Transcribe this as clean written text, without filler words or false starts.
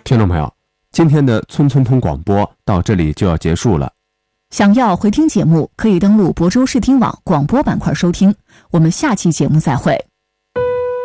听众朋友，今天的村村通广播到这里就要结束了。 想要回听节目，可以登录亳州视听网广播板块收听。我们下期节目再会。